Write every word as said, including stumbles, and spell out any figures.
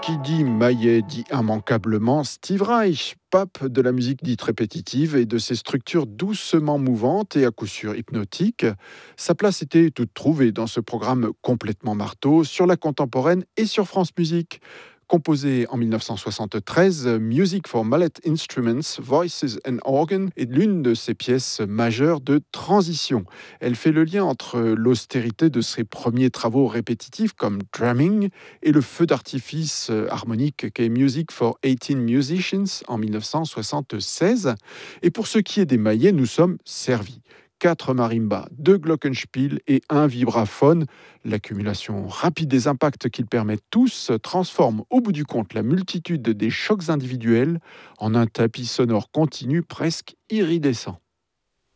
Qui dit Maillet dit immanquablement Steve Reich, pape de la musique dite répétitive et de ses structures doucement mouvantes et à coup sûr hypnotiques. Sa place était toute trouvée dans ce programme complètement marteau sur la contemporaine et sur France Musique. Composé en mille neuf cent soixante-treize, Music for Mallet Instruments, Voices and Organ est l'une de ses pièces majeures de transition. Elle fait le lien entre l'austérité de ses premiers travaux répétitifs comme drumming et le feu d'artifice harmonique qu'est Music for eighteen Musicians en mille neuf cent soixante-seize. Et pour ce qui est des maillets, nous sommes servis. Quatre marimbas, deux glockenspiel et un vibraphone. L'accumulation rapide des impacts qu'ils permettent tous transforme au bout du compte la multitude des chocs individuels en un tapis sonore continu presque iridescent.